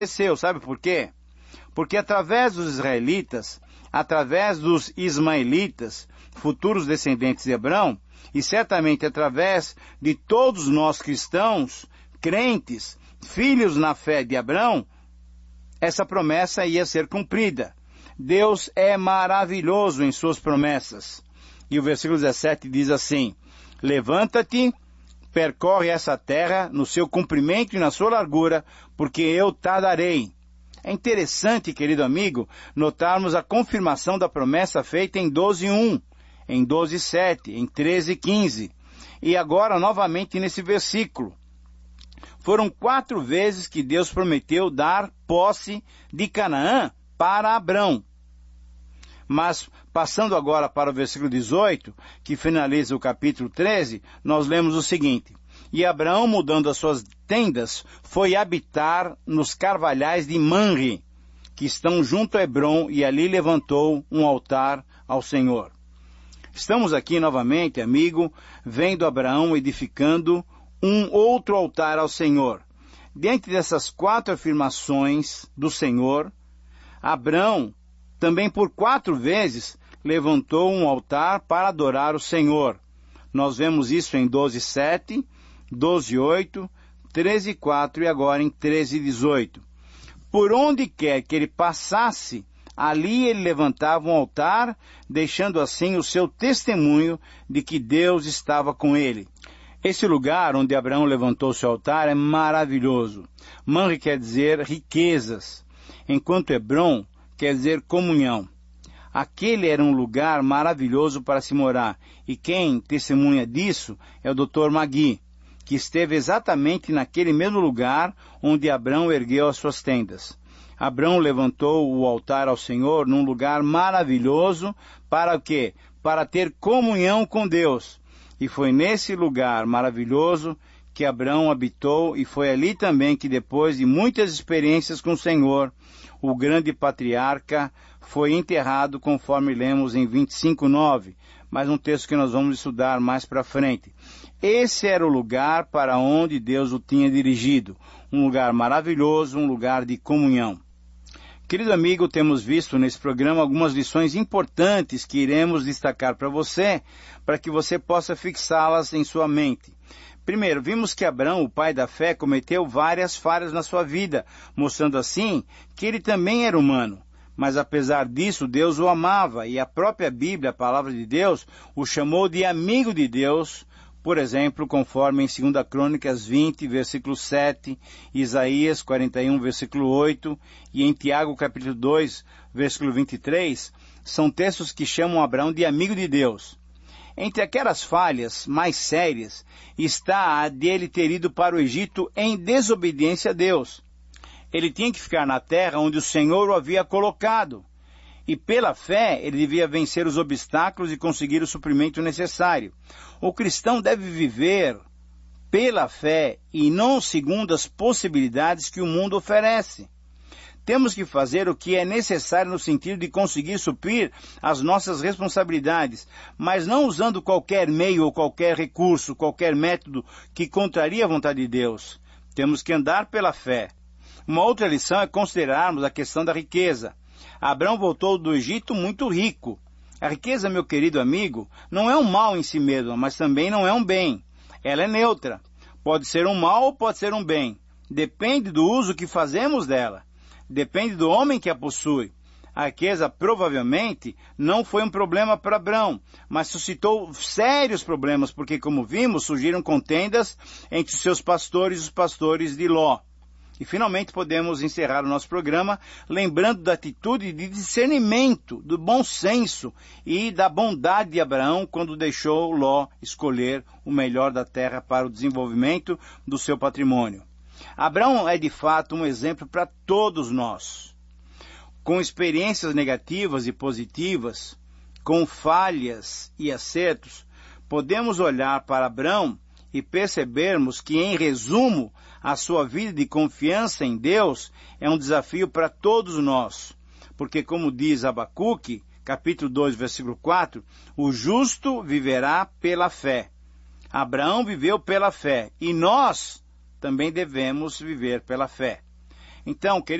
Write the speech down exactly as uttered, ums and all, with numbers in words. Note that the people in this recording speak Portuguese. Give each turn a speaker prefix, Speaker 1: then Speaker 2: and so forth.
Speaker 1: aconteceu, sabe por quê? Porque através dos israelitas, através dos ismaelitas, futuros descendentes de Abraão, e certamente através de todos nós cristãos, crentes, filhos na fé de Abraão, essa promessa ia ser cumprida. Deus é maravilhoso em suas promessas. E o versículo dezessete diz assim: levanta-te, percorre essa terra no seu comprimento e na sua largura, porque eu te darei. É interessante, querido amigo, notarmos a confirmação da promessa feita em doze um, em doze sete, em treze quinze, e agora novamente nesse versículo. Foram quatro vezes que Deus prometeu dar posse de Canaã para Abrão. Mas, passando agora para o versículo dezoito, que finaliza o capítulo treze, nós lemos o seguinte: e Abraão, mudando as suas tendas, foi habitar nos carvalhais de Manre, que estão junto a Hebrom, e ali levantou um altar ao Senhor. Estamos aqui novamente, amigo, vendo Abraão edificando um outro altar ao Senhor. Diante dessas quatro afirmações do Senhor, Abraão também por quatro vezes levantou um altar para adorar o Senhor. Nós vemos isso em doze sete, doze oito, treze quatro e agora em treze dezoito. Por onde quer que ele passasse, ali ele levantava um altar, deixando assim o seu testemunho de que Deus estava com ele. Esse lugar onde Abraão levantou seu altar é maravilhoso. Manre quer dizer riquezas, enquanto Hebrom quer dizer comunhão. Aquele era um lugar maravilhoso para se morar, e quem testemunha disso é o doutor Magui, que esteve exatamente naquele mesmo lugar onde Abraão ergueu as suas tendas. Abraão levantou o altar ao Senhor num lugar maravilhoso, para o quê? Para ter comunhão com Deus. E foi nesse lugar maravilhoso que Abraão habitou, e foi ali também que, depois de muitas experiências com o Senhor, o grande patriarca foi enterrado, conforme lemos em vinte e cinco nove, mas um texto que nós vamos estudar mais para frente. Esse era o lugar para onde Deus o tinha dirigido, um lugar maravilhoso, um lugar de comunhão. Querido amigo, temos visto nesse programa algumas lições importantes que iremos destacar para você, para que você possa fixá-las em sua mente. Primeiro, vimos que Abraão, o pai da fé, cometeu várias falhas na sua vida, mostrando assim que ele também era humano. Mas apesar disso, Deus o amava, e a própria Bíblia, a palavra de Deus, o chamou de amigo de Deus, por exemplo, conforme em segunda Crônicas vinte, versículo sete, Isaías quarenta e um, versículo oito, e em Tiago, capítulo dois, versículo vinte e três, são textos que chamam Abraão de amigo de Deus. Entre aquelas falhas mais sérias está a de ele ter ido para o Egito em desobediência a Deus. Ele tinha que ficar na terra onde o Senhor o havia colocado. E pela fé ele devia vencer os obstáculos e conseguir o suprimento necessário. O cristão deve viver pela fé e não segundo as possibilidades que o mundo oferece. Temos que fazer o que é necessário no sentido de conseguir suprir as nossas responsabilidades, mas não usando qualquer meio ou qualquer recurso, qualquer método que contraria a vontade de Deus. Temos que andar pela fé. Uma outra lição é considerarmos a questão da riqueza. Abraão voltou do Egito muito rico. A riqueza, meu querido amigo, não é um mal em si mesma, mas também não é um bem. Ela é neutra. Pode ser um mal ou pode ser um bem. Depende do uso que fazemos dela. Depende do homem que a possui. A riqueza provavelmente não foi um problema para Abraão, mas suscitou sérios problemas, porque, como vimos, surgiram contendas entre os seus pastores e os pastores de Ló. E finalmente podemos encerrar o nosso programa lembrando da atitude de discernimento, do bom senso e da bondade de Abraão quando deixou Ló escolher o melhor da terra para o desenvolvimento do seu patrimônio. Abraão é de fato um exemplo para todos nós. Com experiências negativas e positivas, com falhas e acertos, podemos olhar para Abraão e percebermos que, em resumo, a sua vida de confiança em Deus é um desafio para todos nós. Porque, como diz Abacuque, capítulo dois, versículo quatro, o justo viverá pela fé. Abraão viveu pela fé e nós também devemos viver pela fé. Então, queridos,